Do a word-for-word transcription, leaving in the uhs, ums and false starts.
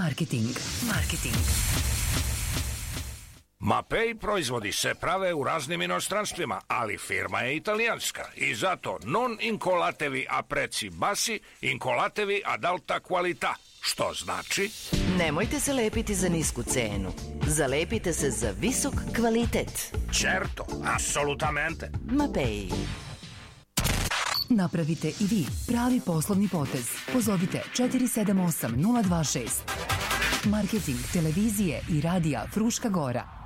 Marketing. Marketing. Mapei proizvodi se prave u raznim inostranstvima, ali firma je italijanska i zato non incolatevi a preci bassi, incolatevi ad alta qualità, što znači... Nemojte se lepiti za nisku cenu. Zalepite se za visok kvalitet. Certo, assolutamente. Mapei. Napravite i vi pravi poslovni potez. Pozovite četiri sedam osam nula dva šest. Marketing televizije i radija Fruška Gora.